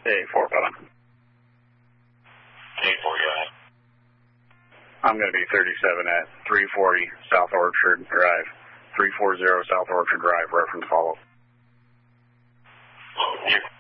Hey, 4, brother. Hey, 4, go ahead. I'm going to be 37 at 340 South Orchard Drive. 340 South Orchard Drive, reference follow. You're